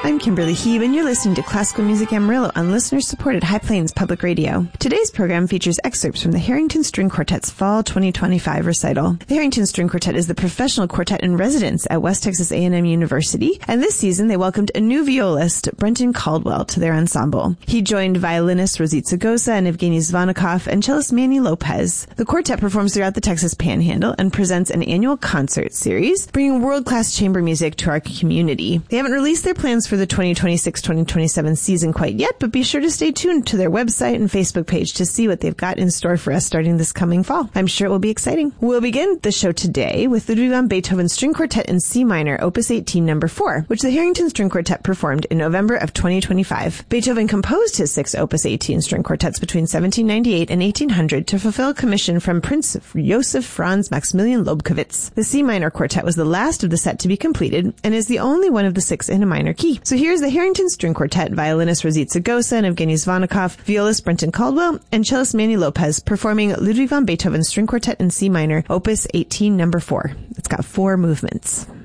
I'm Kimberly Heeb, and you're listening to Classical Music Amarillo on listener-supported High Plains Public Radio. Today's program features excerpts from the Harrington String Quartet's Fall 2025 recital. The Harrington String Quartet is the professional quartet in residence at West Texas A&M University, and this season they welcomed a new violist, Brenton Caldwell, to their ensemble. He joined violinist Rosita Gosa and Evgeny Zvonikov and cellist Manny Lopez. The quartet performs throughout the Texas Panhandle and presents an annual concert series, bringing world-class chamber music to our community. They haven't released their plans for the 2026-2027 season quite yet, but be sure to stay tuned to their website and Facebook page to see what they've got in store for us starting this coming fall. I'm sure it will be exciting. We'll begin the show today with Ludwig van Beethoven String Quartet in C minor, Opus 18, No. 4, which the Harrington String Quartet performed in November of 2025. Beethoven composed his 6 Opus 18 string quartets between 1798 and 1800 to fulfill a commission from Prince Joseph Franz Maximilian Lobkowitz. The C minor quartet was the last of the set to be completed and is the only one of the 6 in a minor key. So here's the Harrington String Quartet, violinist Rosita Gosa and Evgeny Zvonikov, violist Brenton Caldwell, and cellist Manny Lopez performing Ludwig van Beethoven String Quartet in C minor, Opus 18, No. 4. It's got 4 movements.